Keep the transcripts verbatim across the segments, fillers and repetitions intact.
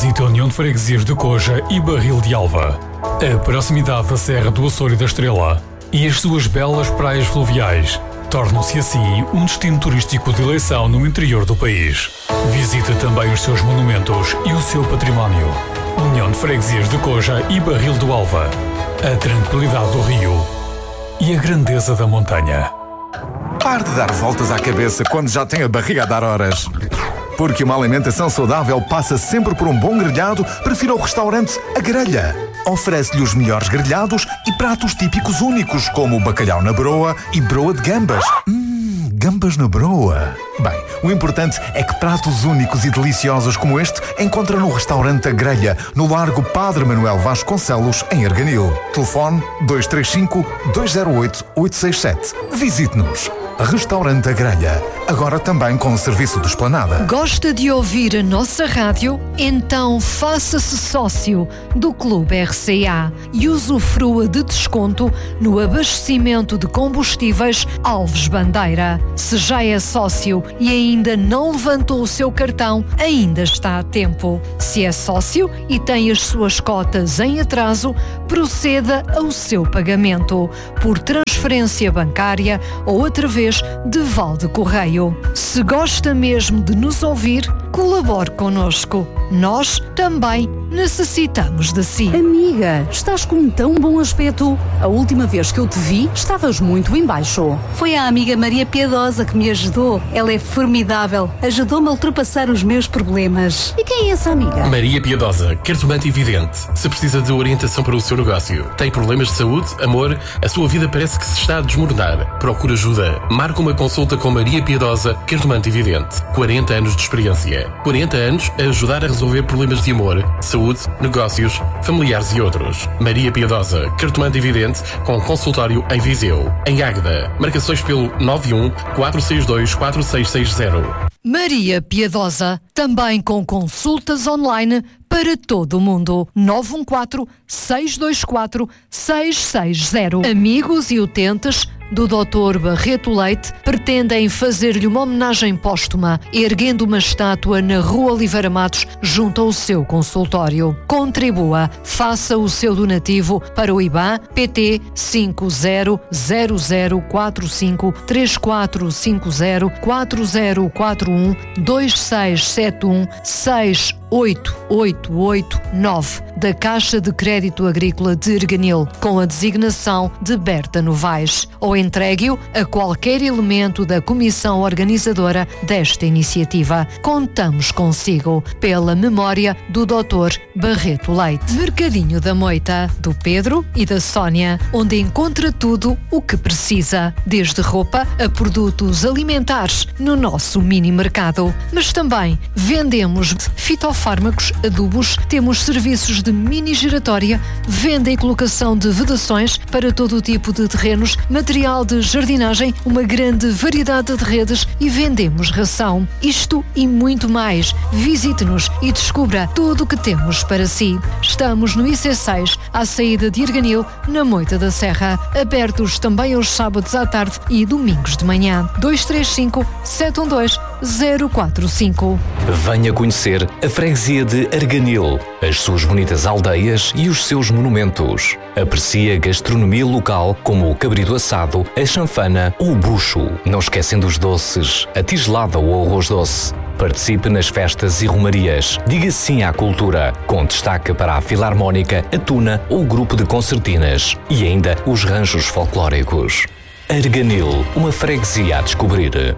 Visite a União de Freguesias de Coja e Barril de Alva. A proximidade da Serra do Açor e da Estrela e as suas belas praias fluviais tornam-se assim um destino turístico de eleição no interior do país. Visite também os seus monumentos e o seu património. União de Freguesias de Coja e Barril do Alva. A tranquilidade do rio e a grandeza da montanha. Pare de dar voltas à cabeça quando já tem a barriga a dar horas. Porque uma alimentação saudável passa sempre por um bom grelhado, prefira o restaurante A Grelha. Oferece-lhe os melhores grelhados e pratos típicos únicos, como o bacalhau na broa e broa de gambas. Hum, gambas na broa. Bem, o importante é que pratos únicos e deliciosos como este encontra no restaurante A Grelha, no Largo Padre Manuel Vasconcelos, em Arganil. Telefone dois três cinco, dois zero oito, oito seis sete. Visite-nos. Restaurante A Grelha, agora também com o serviço de esplanada. Gosta de ouvir a nossa rádio? Então faça-se sócio do Clube R C A e usufrua de desconto no abastecimento de combustíveis Alves Bandeira. Se já é sócio e ainda não levantou o seu cartão, ainda está a tempo. Se é sócio e tem as suas cotas em atraso, proceda ao seu pagamento por transferência bancária ou através de Valde Correio. Se gosta mesmo de nos ouvir, colabore connosco. Nós também necessitamos de si. Amiga, estás com um tão bom aspecto. A última vez que eu te vi, estavas muito em baixo. Foi a amiga Maria Piedosa que me ajudou. Ela é formidável. Ajudou-me a ultrapassar os meus problemas. E quem é essa amiga? Maria Piedosa, cartomante e vidente. Se precisa de orientação para o seu negócio, tem problemas de saúde, amor, a sua vida parece que se está a desmoronar. Procura ajuda. Marca uma consulta com Maria Piedosa, cartomante e vidente. quarenta anos de experiência. quarenta anos a ajudar a resolver problemas de amor, saúde, negócios, familiares e outros. Maria Piedosa, cartomante e vidente, com consultório em Viseu. Em Águeda, marcações pelo nove um, quatro seis dois, quatro seis seis zero. Maria Piedosa, também com consultas online para todo o mundo. nove um quatro, seis dois quatro, seis seis zero. Amigos e utentes do doutor Barreto Leite pretendem fazer-lhe uma homenagem póstuma, erguendo uma estátua na Rua Oliveira Matos, junto ao seu consultório. Contribua, faça o seu donativo para o I B A N P T cinco zero zero zero quatro cinco três quatro cinco zero quatro zero quatro um dois seis sete um seis oito oito oito nove da Caixa de Crédito Agrícola de Arganil, com a designação de Berta Novaes, ou entregue-o a qualquer elemento da comissão organizadora desta iniciativa. Contamos consigo, pela memória do doutor Barreto Leite. Mercadinho da Moita, do Pedro e da Sónia, onde encontra tudo o que precisa, desde roupa a produtos alimentares, no nosso mini mercado. Mas também vendemos fitofármacos, adubos, temos serviços de mini giratória, venda e colocação de vedações para todo o tipo de terrenos, material de jardinagem, uma grande variedade de redes e vendemos ração. Isto e muito mais. Visite-nos e descubra tudo o que temos para si. Estamos no I C seis, à saída de Arganil, na Moita da Serra. Abertos também aos sábados à tarde e domingos de manhã. dois três cinco, sete um dois, zero quatro cinco. Venha conhecer a freguesia de Arganil, as suas bonitas aldeias e os seus monumentos. Aprecie a gastronomia local, como o cabrito assado, a chanfana ou o bucho. Não esquecendo os doces, a tigelada ou o arroz doce. Participe nas festas e romarias. Diga sim à cultura, com destaque para a Filarmónica, a Tuna ou o grupo de concertinas. E ainda os ranchos folclóricos. Arganil, uma freguesia a descobrir.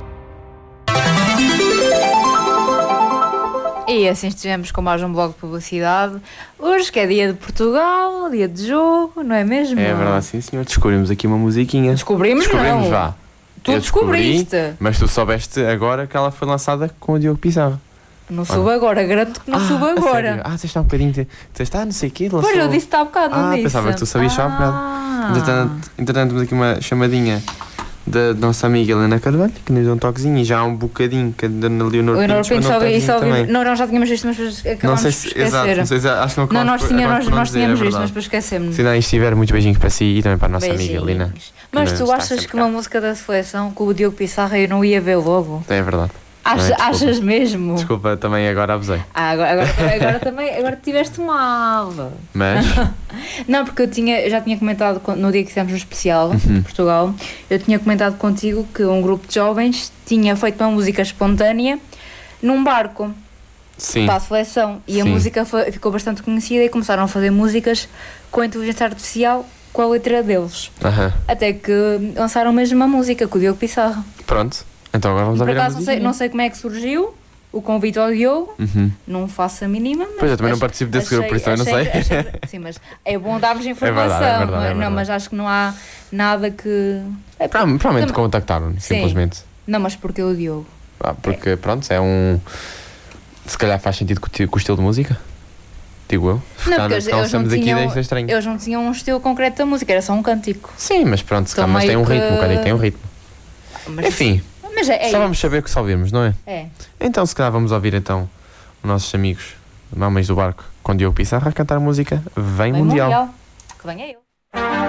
E assim estivemos com mais um bloco de publicidade. Hoje que é dia de Portugal, dia de jogo, não é mesmo? É verdade, sim senhor. Descobrimos aqui uma musiquinha. Descobrimos, Descobrimos, não. vá. Tu Eu descobriste. descobri, mas tu soubeste agora que ela foi lançada com o Diogo Pizarro. Não soube agora, garanto que não ah, soube agora. Sério? Ah, você está um bocadinho... Você está não sei o quê, lançou... Pois, eu disse-te há bocado, não ah, disse? Ah, pensava que tu sabias já há bocado. Ah. Entretanto, entretanto, temos aqui uma chamadinha da nossa amiga Helena Carvalho, que nos deu um toquezinho, e já há um bocadinho que a Dona Leonor Pinto, Pinto só vi, só vi, não, nós já tínhamos visto, mas depois acabámos não sei se, por esquecer. Exato, não sei se, acho que não, não nós, tinha, nós, nós dizer, tínhamos é visto, mas depois esquecemos. Se ainda estiver, muitos beijinhos para si e também para a nossa beijinhos. amiga Helena. Mas tu achas que cá. Uma música da seleção com o Diogo Pissarra eu não ia ver logo? É verdade. Acha, Desculpa. achas mesmo? Desculpa, também agora abusei. Ah, agora, agora, agora também agora tiveste mal. Mas. Não, porque eu, tinha, eu já tinha comentado no dia que fizemos o especial Uhum. Portugal, eu tinha comentado contigo que um grupo de jovens tinha feito uma música espontânea num barco. Sim. Para a seleção. E a Sim. música foi, ficou bastante conhecida e começaram a fazer músicas com a inteligência artificial com a letra deles. Aham. Até que lançaram mesmo uma música com o Diogo Pissarra. Pronto. Então agora vamos Por ouvir a acaso não música. sei, não sei como é que surgiu o convite ao Diogo, Uhum. não faço a mínima. Mas Pois, eu também não ach- participo desse achei- grupo, por isso eu não achei- sei. achei- sim, mas é bom dar-vos informação. É verdade, é verdade, é não, verdade. mas acho que não há nada que. É, Pro- Provavelmente também- contactaram-me, Sim. simplesmente. Não, mas porque o Diogo. Ah, porque, pronto, é um. Se calhar faz sentido com o ti- com o estilo de música. Digo eu. Não, Porque porque nós eles, eles não estamos aqui tinham, deste estranho. eles não tinham um estilo concreto da música, era só um cântico. Sim, mas pronto, se Então, calhar, mas tem um meio ritmo, que- o cântico tem um ritmo. Mas, Enfim, mas é, é só vamos saber o que só ouvimos, não é? É. Então, se calhar, vamos ouvir então os nossos amigos, Mamães do Barco, com Diogo Pissarra a cantar a música Vem Bem Mundial. mundial. Que venha eu.